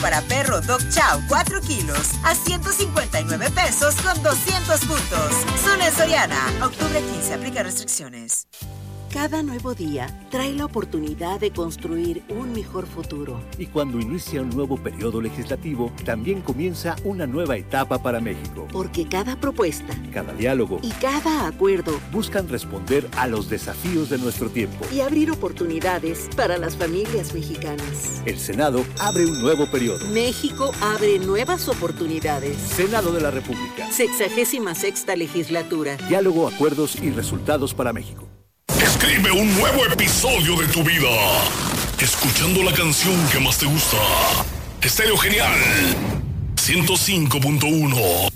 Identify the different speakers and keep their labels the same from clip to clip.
Speaker 1: para perro Dog Chow 4 kilos a 159 pesos con 200 puntos. Solo en Soriana. Octubre 15. Aplica restricciones.
Speaker 2: Cada nuevo día trae la oportunidad de construir un mejor futuro.
Speaker 3: Y cuando inicia un nuevo periodo legislativo, también comienza una nueva etapa para México.
Speaker 2: Porque cada propuesta,
Speaker 3: cada diálogo
Speaker 2: y cada acuerdo
Speaker 3: buscan responder a los desafíos de nuestro tiempo
Speaker 2: y abrir oportunidades para las familias mexicanas.
Speaker 3: El Senado abre un nuevo periodo.
Speaker 2: México abre nuevas oportunidades.
Speaker 3: Senado de la República.
Speaker 2: 66ª legislatura.
Speaker 3: Diálogo, acuerdos y resultados para México.
Speaker 4: Escribe un nuevo episodio de tu vida, escuchando la canción que más te gusta. Estéreo Genial 105.1.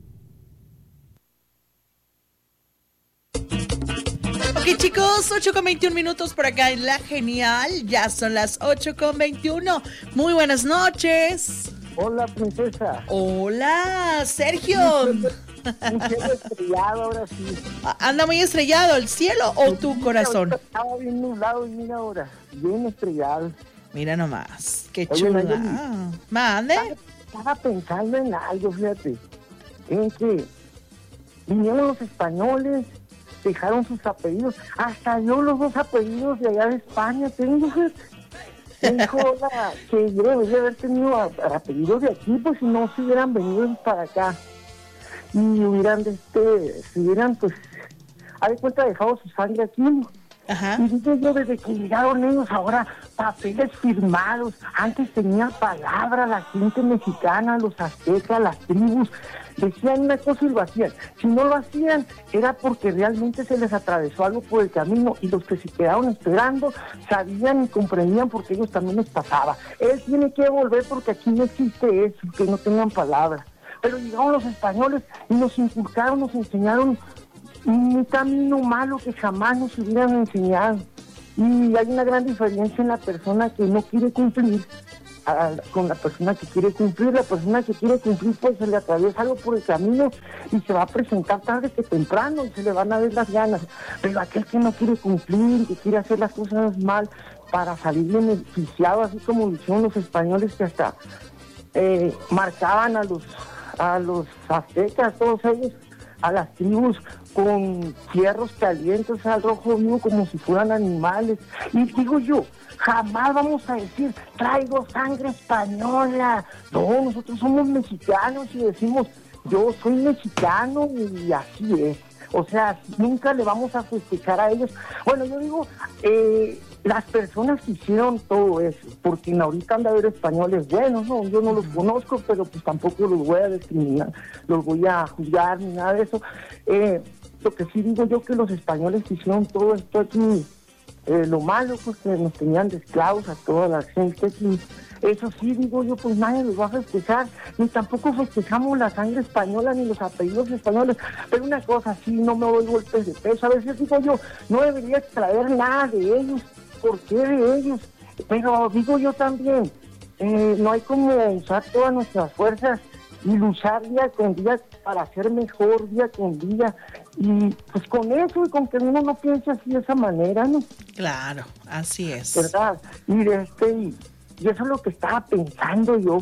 Speaker 5: Ok, chicos, 8:21 por acá en La Genial. Ya son las 8:21. Muy buenas noches.
Speaker 6: Hola, princesa.
Speaker 5: Hola, Sergio.
Speaker 6: Un cielo estrellado, ahora sí.
Speaker 5: ¿Anda muy estrellado el cielo o tu corazón?
Speaker 6: Estaba bien nublado y mira ahora, bien estrellado.
Speaker 5: Mira nomás, qué
Speaker 6: Oye,
Speaker 5: chula.
Speaker 6: Nayeli,
Speaker 5: Mande.
Speaker 6: Estaba pensando en algo, fíjate, en que vinieron los españoles, dejaron sus apellidos, hasta yo los 2 apellidos de allá de España tengo, fíjate. Dijo que yo debería haber tenido apellidos de aquí, pues si no se hubieran venido para acá. Y hubieran, si hubieran, pues, a de cuenta, dejado su sangre aquí, ¿no?
Speaker 5: Ajá.
Speaker 6: Y digo yo, desde que llegaron ellos, ahora papeles firmados, antes tenía palabras la gente mexicana, los aztecas, las tribus, decían una cosa y lo hacían. Si no lo hacían, era porque realmente se les atravesó algo por el camino, y los que se quedaron esperando sabían y comprendían porque ellos también les pasaba. Él tiene que volver porque aquí no existe eso, que no tengan palabras. Pero llegaron los españoles y nos inculcaron, nos enseñaron un camino malo que jamás nos hubieran enseñado. Y hay una gran diferencia en la persona que no quiere cumplir con la persona que quiere cumplir. La persona que quiere cumplir, pues se le atraviesa algo por el camino y se va a presentar tarde que temprano y se le van a ver las ganas. Pero aquel que no quiere cumplir, que quiere hacer las cosas mal para salir beneficiado, así como hicieron los españoles que hasta marcaban a los aztecas, todos ellos, a las tribus con fierros calientes al rojo vivo como si fueran animales. Y digo yo, jamás vamos a decir, traigo sangre española. No, nosotros somos mexicanos y decimos, yo soy mexicano y así es. O sea, nunca le vamos a festejar a ellos. Bueno, yo digo, las personas que hicieron todo eso, porque ahorita han de haber españoles buenos, ¿no? Yo no los conozco, pero pues tampoco los voy a discriminar, los voy a juzgar ni nada de eso. Lo que sí digo yo, que los españoles que hicieron todo esto aquí, lo malo, pues que nos tenían de esclavos a toda la gente aquí. Eso sí, digo yo, pues nadie los va a festejar, ni tampoco festejamos la sangre española ni los apellidos españoles. Pero una cosa, sí, no me doy golpes de peso. A veces digo yo, no debería traer nada de ellos. ¿Por qué de ellos? Pero digo yo también, no hay como usar todas nuestras fuerzas y luchar día con día para ser mejor día con día. Y pues con eso y con que uno no piense así de esa manera, ¿no?
Speaker 5: Claro, así es.
Speaker 6: ¿Verdad? Y eso es lo que estaba pensando yo.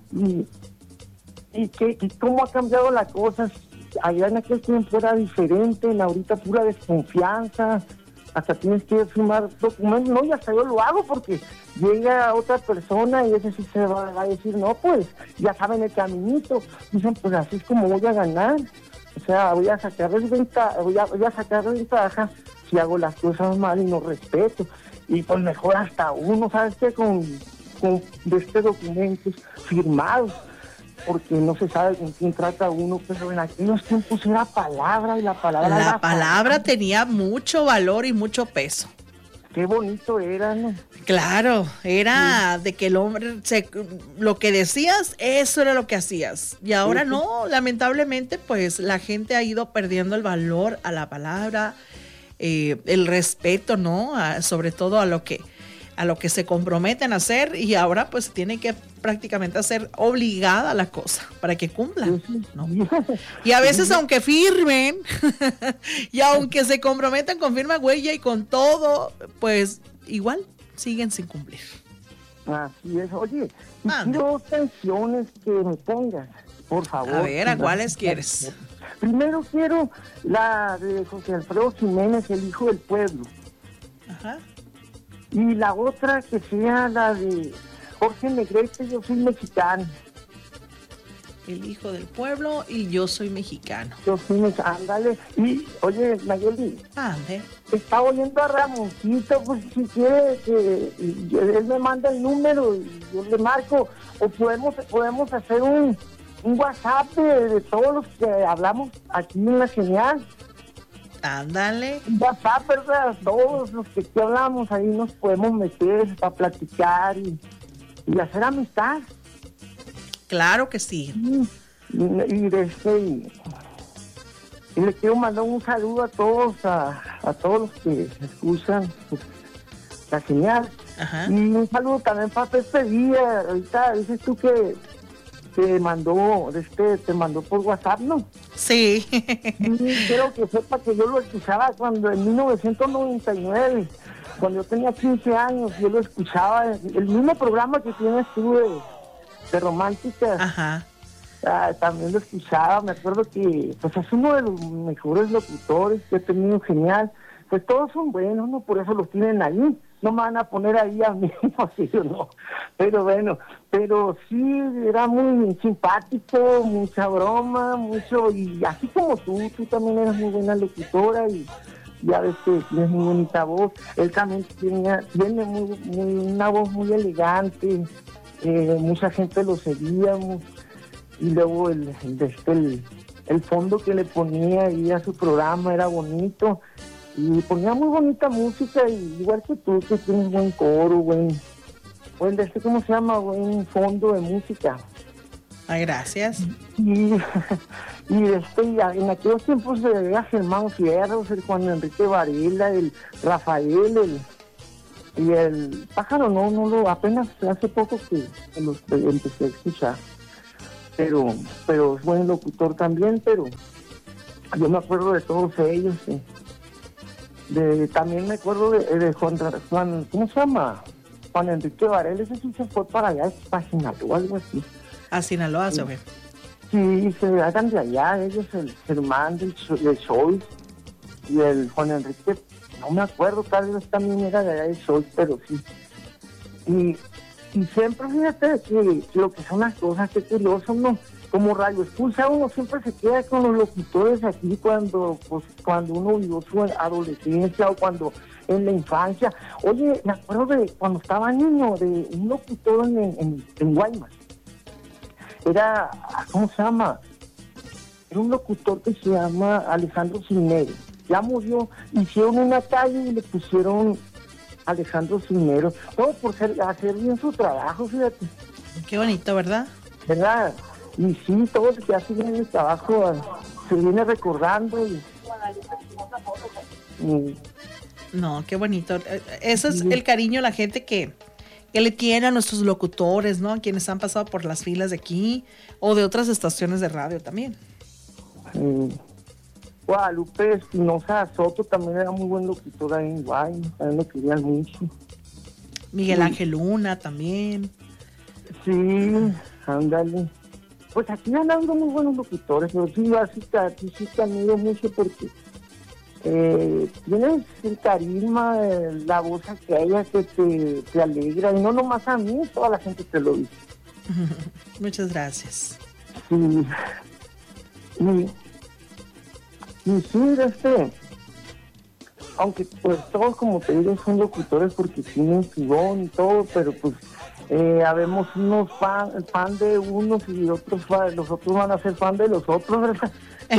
Speaker 6: Y cómo ha cambiado la cosa. Allá en aquel tiempo era diferente, en ahorita pura desconfianza. Hasta tienes que firmar documentos. No, y hasta yo lo hago porque llega otra persona y ese sí se va a decir, no, pues ya saben el caminito. Dicen, pues así es como voy a ganar. O sea, voy a sacar ventaja si hago las cosas mal y no respeto. Y pues mejor hasta uno, ¿sabes qué? Con documentos firmados, porque no se sabe con quién trata uno, pero en aquellos tiempos era palabra, y la palabra
Speaker 5: tenía mucho valor y mucho peso.
Speaker 6: Qué bonito era, ¿no?
Speaker 5: Claro, era de que el hombre, lo que decías, eso era lo que hacías. Y ahora no, lamentablemente, pues la gente ha ido perdiendo el valor a la palabra, el respeto, ¿no? Sobre todo a lo que se comprometen a hacer, y ahora pues tiene que prácticamente hacer obligada la cosa para que cumplan, ¿no? Y a veces aunque firmen y aunque se comprometan con firma huella y con todo, pues igual siguen sin cumplir.
Speaker 6: Así es. Oye, y
Speaker 5: Ande.
Speaker 6: quiero dos canciones que me pongas, por favor.
Speaker 5: A ver, ¿a cuáles quieres?
Speaker 6: Primero quiero la de José Alfredo Jiménez, El Hijo del Pueblo.
Speaker 5: Ajá.
Speaker 6: Y la otra que sea la de Jorge Negrete, Yo Soy Mexicano.
Speaker 5: El Hijo del Pueblo y Yo Soy Mexicano.
Speaker 6: Yo soy mexicano, ándale. Y, oye, Nayeli,
Speaker 5: Ande.
Speaker 6: está oyendo a Ramoncito, pues si quiere que él me manda el número y yo le marco. O podemos hacer un WhatsApp de todos los que hablamos aquí en la señal.
Speaker 5: Ándale.
Speaker 6: Un WhatsApp, ¿verdad? Todos los que aquí hablamos ahí nos podemos meter para platicar y hacer amistad.
Speaker 5: Claro que sí.
Speaker 6: Y le quiero mandar un saludo a todos, a todos los que escuchan pues, la señal.
Speaker 5: Ajá.
Speaker 6: Y un saludo también para Pepe Díaz. Ahorita dices tú que te mandó por WhatsApp, ¿no?
Speaker 5: Sí.
Speaker 6: Y quiero que sepa que yo lo escuchaba cuando en 1999, cuando yo tenía 15 años, yo lo escuchaba, el mismo programa que tienes tú de Romántica.
Speaker 5: Ajá.
Speaker 6: También lo escuchaba, me acuerdo que pues es uno de los mejores locutores que he tenido, genial. Pues todos son buenos, ¿no? Por eso los tienen ahí. No me van a poner ahí a mí, así o no. Pero bueno, pero sí, era muy simpático, mucha broma, mucho, y así como tú también eras muy buena locutora y ya ves que tienes muy bonita voz. Él también tiene una voz muy elegante, mucha gente lo seguíamos. Y luego el fondo que le ponía ahí a su programa era bonito y ponía muy bonita música, y igual que tú, que tienes buen coro, buen ¿cómo se llama? Buen fondo de música.
Speaker 5: Ay, gracias.
Speaker 6: Y en aquellos tiempos se veía Germán Fierros, el Juan Enrique Varela, el Rafael, y el Pájaro, apenas hace poco que los empecé a escuchar. Pero es buen locutor también, pero yo me acuerdo de todos ellos. También me acuerdo de Juan, ¿cómo se llama? Juan Enrique Varela, ese sí se fue para allá, para Sinaloa, algo así.
Speaker 5: A Sinaloa, se ve.
Speaker 6: Sí, se hagan de allá, ellos, el Germán del Choice y el Juan Enrique, no me acuerdo, tal vez también era de allá del Choice, pero sí. Y siempre, fíjate, que lo que son las cosas, qué curioso, ¿no? Como radio escucha, uno siempre se queda con los locutores aquí cuando uno vivió su adolescencia o cuando en la infancia. Oye, me acuerdo de cuando estaba niño, de un locutor en Guaymas. Era, ¿cómo se llama? Era un locutor que se llama Alejandro Cisneros. Ya murió, hicieron una calle y le pusieron Alejandro Cisneros, todo por hacer bien su trabajo, fíjate.
Speaker 5: Qué bonito, ¿verdad?
Speaker 6: ¿Verdad? Y sí, todo el que hace bien el trabajo se viene recordando y
Speaker 5: no, qué bonito. Ese es el cariño, la gente que le tiene a nuestros locutores, ¿no? A quienes han pasado por las filas de aquí o de otras estaciones de radio también.
Speaker 6: Guadalupe Espinosa Soto también era muy buen locutor ahí en Guaymas, también lo querían mucho.
Speaker 5: Miguel Ángel Luna también.
Speaker 6: Sí, ándale. Pues aquí han habido muy buenos locutores, pero sí, aquí sí te admiro mucho porque tienes el carisma, la voz aquella que te alegra, y no nomás a mí, toda la gente te lo dice.
Speaker 5: Muchas gracias.
Speaker 6: Sí. Y sí, aunque pues todos, como te digo, son locutores porque tienen su don y todo, pero pues habemos unos fan de unos y los otros van a ser fan de los otros, ¿verdad?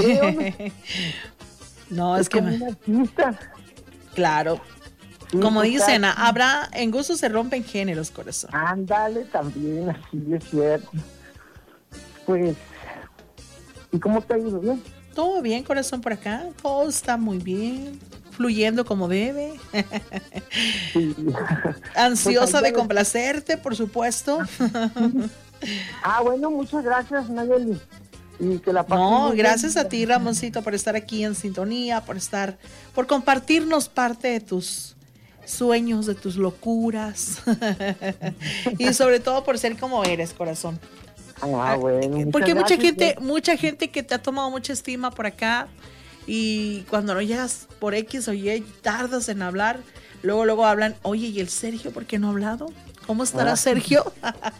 Speaker 5: No, es que
Speaker 6: como un artista.
Speaker 5: Claro.
Speaker 6: Sí,
Speaker 5: como
Speaker 6: pues,
Speaker 5: dicen, en gusto se rompen géneros, corazón.
Speaker 6: Ándale, también, así es cierto. Pues, ¿y cómo te ha ido? ¿Bien?
Speaker 5: Todo bien, corazón, por acá. Todo está muy bien, fluyendo como debe.
Speaker 6: Sí.
Speaker 5: Ansiosa
Speaker 6: pues,
Speaker 5: de complacerte, por supuesto.
Speaker 6: Bueno, muchas gracias, Nayeli. Y que la
Speaker 5: No, gracias a ti, Ramoncito, por estar aquí en sintonía, por compartirnos parte de tus sueños, de tus locuras. Y sobre todo por ser como eres, corazón.
Speaker 6: Bueno.
Speaker 5: Porque
Speaker 6: gracias,
Speaker 5: mucha gente que te ha tomado mucha estima por acá, y cuando no llegas por X o Y, tardas en hablar, luego hablan, oye, ¿y el Sergio por qué no ha hablado? ¿Cómo estará Sergio?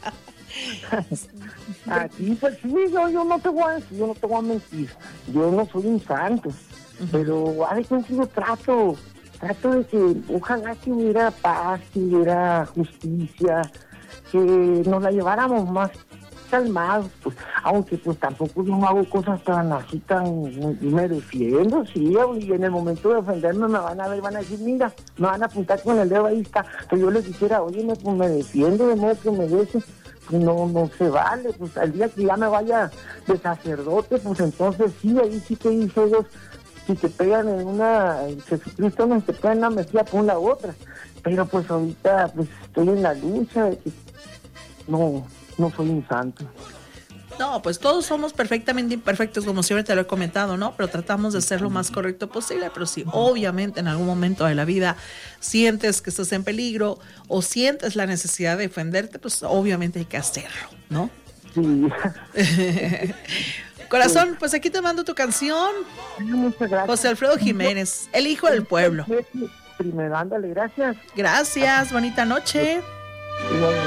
Speaker 6: Aquí, pues sí, yo no te voy a decir, yo no te voy a mentir. Yo no soy un santo, pero a veces yo trato de que ojalá que hubiera paz, que hubiera justicia, que nos la lleváramos más calmados, pues, aunque pues tampoco yo no hago cosas tan así, me defiendo, sí, y en el momento de ofenderme me van a ver, van a decir, mira, me van a apuntar con el dedo, ahí está, pero yo les dijera, oye, pues me defiendo de modo que me deje, pues no se vale, pues al día que ya me vaya de sacerdote, pues entonces sí, ahí sí que dice Dios, si te pegan en Jesucristo no te pegan la mejilla por una u otra, pero pues ahorita pues estoy en la lucha de que no soy un santo.
Speaker 5: No, pues todos somos perfectamente imperfectos, como siempre te lo he comentado, ¿no? Pero tratamos de ser lo más correcto posible. Pero si obviamente en algún momento de la vida sientes que estás en peligro o sientes la necesidad de defenderte, pues obviamente hay que hacerlo, ¿no?
Speaker 6: Sí.
Speaker 5: Corazón, pues aquí te mando tu canción.
Speaker 6: Muchas gracias.
Speaker 5: José Alfredo Jiménez, el hijo del pueblo.
Speaker 6: Primero, ándale, gracias.
Speaker 5: Gracias, bonita noche.